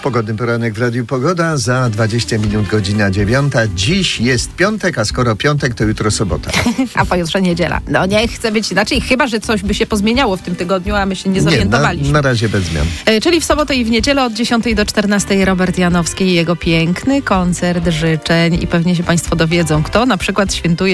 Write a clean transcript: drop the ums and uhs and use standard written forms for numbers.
Pogodny poranek w Radiu Pogoda. Za 20 minut godzina 9. Dziś jest piątek, a skoro piątek, to jutro sobota. A pojutrze niedziela. No nie chce być inaczej, chyba że coś by się pozmieniało w tym tygodniu, a my się nie zorientowaliśmy. Na razie bez zmian. Czyli w sobotę i w niedzielę od 10 do 14 Robert Janowski i jego piękny koncert życzeń. I pewnie się Państwo dowiedzą, kto na przykład świętuje